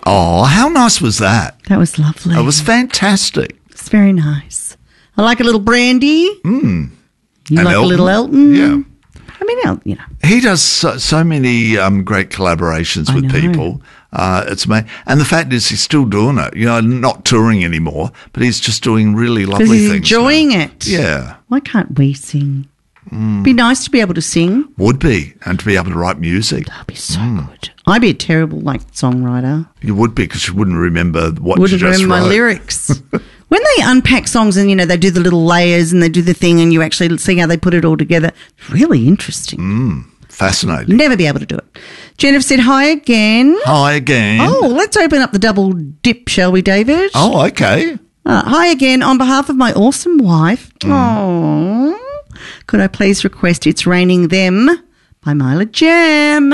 Oh, how nice was that? That was lovely. It was fantastic. It's very nice. I like a little Brandy. You And like a Elton. little Elton. Yeah. I mean, you know. He does so many great collaborations with know. people. It's amazing. And the fact is he's still doing it. You know, not touring anymore, but he's just doing really lovely Because he's things. enjoying it. Yeah. Why can't we sing? Be nice to be able to sing. Would be. And to be able to write music. That'd be so good. I'd be a terrible songwriter. You would be because you wouldn't remember what Wouldn't you just remember my wrote. lyrics. When they unpack songs and, you know, they do the little layers and they do the thing and you actually see how they put it all together, it's really interesting. Fascinating. Never be able to do it. Jennifer said hi again. Hi again. Oh, let's open up the double dip, shall we, David? Oh, okay. Hi again. On behalf of my awesome wife, could I please request It's Raining Them by Myla Jam?